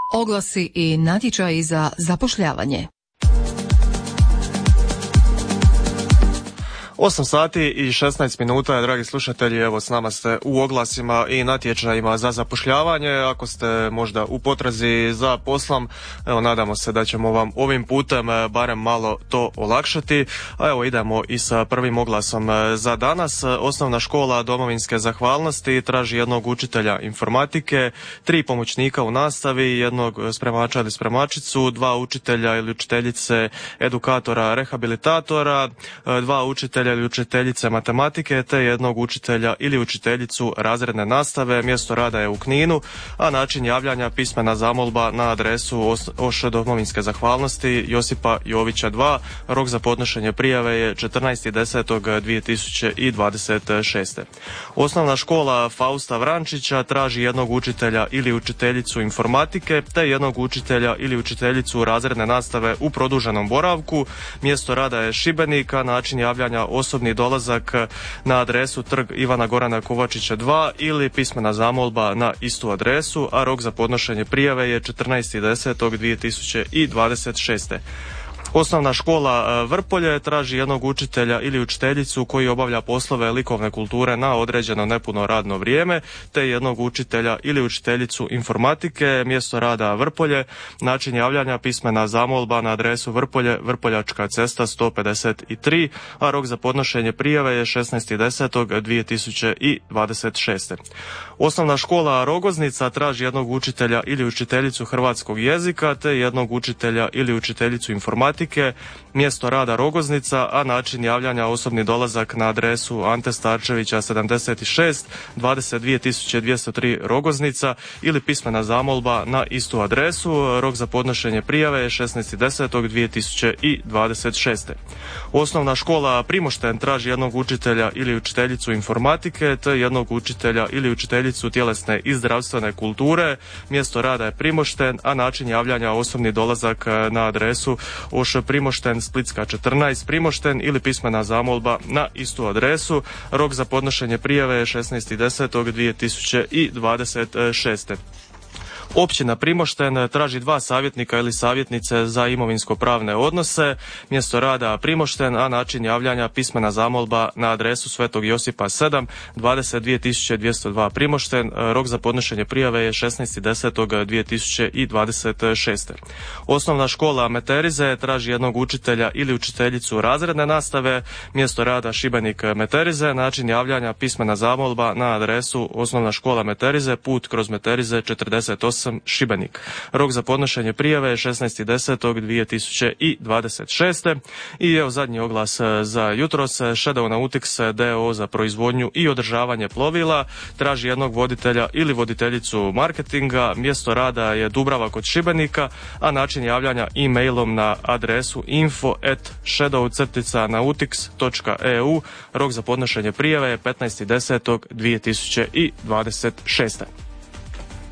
Oglasi i natječaji za zapošljavanje. 8 sati i 16 minuta, dragi slušatelji, evo s nama ste u oglasima i natječajima za zapošljavanje. Ako ste možda u potrazi za poslom, evo nadamo se da ćemo vam ovim putem barem malo to olakšati. A evo idemo i sa prvim oglasom za danas. Osnovna škola domovinske zahvalnosti traži jednog učitelja informatike, 3 pomoćnika u nastavi, jednog spremača ili spremačicu, 2 učitelja ili učiteljice edukatora rehabilitatora, 2 učitelja ili učiteljice matematike te jednog učitelja ili učiteljicu razredne nastave. Mjesto rada je u Kninu, a način javljanja pismena zamolba na adresu OŠ domovinske zahvalnosti Josipa Jovića 2. Rok za podnošenje prijave je 14.10.2026. Osnovna škola Fausta Vrančića traži jednog učitelja ili učiteljicu informatike te jednog učitelja ili učiteljicu razredne nastave u produženom boravku. Mjesto rada je Šibenik, a način javljanja osobni dolazak na adresu Trg Ivana Gorana Kovačića 2 ili pismena zamolba na istu adresu, a rok za podnošenje prijave je 14.10.2026. Osnovna škola Vrpolje traži jednog učitelja ili učiteljicu koji obavlja poslove likovne kulture na određeno nepuno radno vrijeme, te jednog učitelja ili učiteljicu informatike. Mjesto rada Vrpolje, način javljanja pismena zamolba na adresu Vrpolje, Vrpoljačka cesta 153, a rok za podnošenje prijave je 16.10.2026. Osnovna škola Rogoznica traži jednog učitelja ili učiteljicu hrvatskog jezika, te jednog učitelja ili učiteljicu informatike. Mjesto rada Rogoznica, a način javljanja osobni dolazak na adresu Ante Starčevića 76 22.203 Rogoznica ili pismena zamolba na istu adresu. Rok za podnošenje prijave je 16.10.2026. Osnovna škola Primošten traži jednog učitelja ili učiteljicu informatike te jednog učitelja ili učiteljicu tjelesne i zdravstvene kulture. Mjesto rada je Primošten, a način javljanja osobni dolazak na adresu OŠ Primošten Splitska 14 Primošten ili pismena zamolba na istu adresu. Rok za podnošenje prijave je 16.10.2026. Općina Primošten traži 2 savjetnika ili savjetnice za imovinsko-pravne odnose. Mjesto rada Primošten, a način javljanja pismena zamolba na adresu Svetog Josipa 7 22.202 Primošten. Rok za podnošenje prijave je 16.10.2026. Osnovna škola Meterize traži jednog učitelja ili učiteljicu razredne nastave. Mjesto rada Šibenik Meterize, način javljanja pismena zamolba na adresu Osnovna škola Meterize, put kroz Meterize 48 Šibenik. Rok za podnošenje prijave je 16.10.2026. I evo zadnji oglas za jutros. Shadow Nautics d.o.o. za proizvodnju i održavanje plovila traži jednog voditelja ili voditeljicu marketinga. Mjesto rada je Dubrava kod Šibenika, a način javljanja e-mailom na adresu info@shadow-nautics.eu. Rok za podnošenje prijave je 15.10.2026.